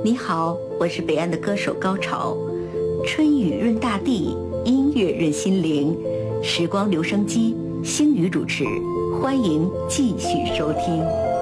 你好，我是北岸的歌手高潮。春雨润大地，音乐润心灵，时光留声机，星宇主持，欢迎继续收听。